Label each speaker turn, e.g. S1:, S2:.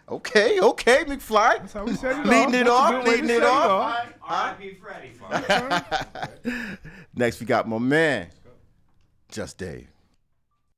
S1: Okay, McFly.
S2: That's how we said it.
S1: Leading it off.
S3: R.I.P. Freddie.
S1: Next, we got my man, Just Dave.